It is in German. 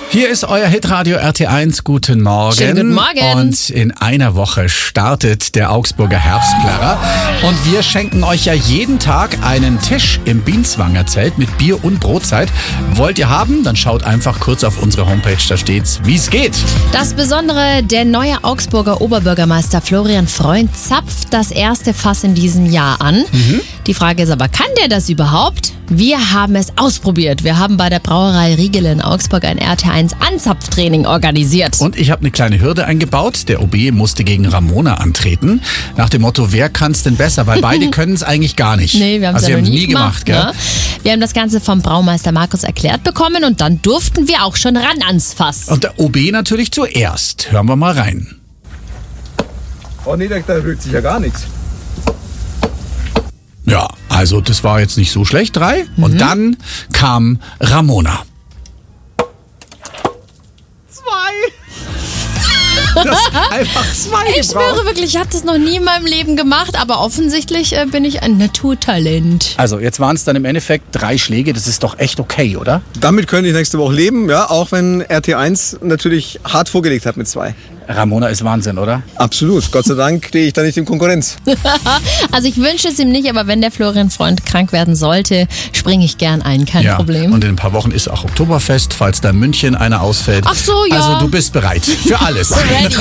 Hier ist euer Hitradio RT1. Guten Morgen. Schönen guten Morgen. Und in einer Woche startet der Augsburger Herbstplärrer. Und wir schenken euch ja jeden Tag einen Tisch im Bienzwanger Zelt mit Bier und Brotzeit. Wollt ihr haben? Dann schaut einfach kurz auf unsere Homepage, da steht's, wie es geht. Das Besondere, der neue Augsburger Oberbürgermeister Florian Freund zapft das erste Fass in diesem Jahr an. Die Frage ist aber, kann der das überhaupt? Wir haben es ausprobiert. Wir haben bei der Brauerei Riegele in Augsburg ein RT1 Anzapftraining organisiert. Und ich habe eine kleine Hürde eingebaut. Der OB musste gegen Ramona antreten. Nach dem Motto, wer kann's denn besser? Weil beide können es eigentlich gar nicht. Nee, wir haben es also ja wir noch haben's nie gemacht. gell? Ne? Wir haben das Ganze vom Braumeister Markus erklärt bekommen und dann durften wir auch schon ran ans Fass. Und der OB natürlich zuerst. Hören wir mal rein. Oh nee, da rührt sich ja gar nichts. Ja, also das war jetzt nicht so schlecht, 3. Und dann kam Ramona. 2. Das ist einfach 2 Ich schwöre wirklich, ich habe das noch nie in meinem Leben gemacht, aber offensichtlich bin ich ein Naturtalent. Also jetzt waren es dann im Endeffekt 3 Schläge. Das ist doch echt okay, oder? Damit könnte ich nächste Woche leben, ja, auch wenn RT1 natürlich hart vorgelegt hat mit 2. Ramona ist Wahnsinn, oder? Absolut. Gott sei Dank stehe ich da nicht in Konkurrenz. Also ich wünsche es ihm nicht, aber wenn der Florian Freund krank werden sollte, springe ich gern ein, kein Problem. Und in ein paar Wochen ist auch Oktoberfest, falls da in München einer ausfällt. Ach so, ja. Also du bist bereit für alles. Ready.